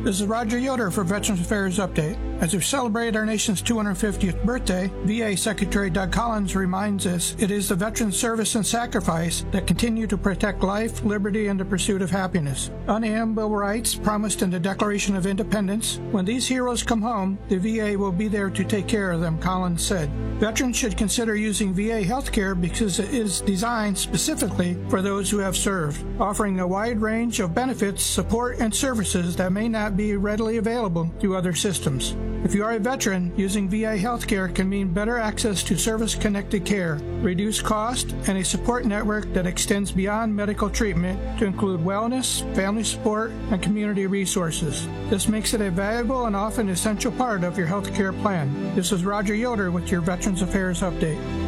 This is Roger Yoder for Veterans Affairs Update. As we celebrate our nation's 250th birthday, VA Secretary Doug Collins reminds us it is the veterans' service and sacrifice that continue to protect life, liberty, and the pursuit of happiness. Unalienable rights promised in the Declaration of Independence. When these heroes come home, the VA will be there to take care of them, Collins said. Veterans should consider using VA healthcare because it is designed specifically for those who have served, offering a wide range of benefits, support, and services that may not be readily available through other systems. If you are a veteran, using VA healthcare can mean better access to service-connected care, reduced cost, and a support network that extends beyond medical treatment to include wellness, family support, and community resources. This makes it a valuable and often essential part of your healthcare plan. This is Roger Yoder with your Veterans Affairs Update.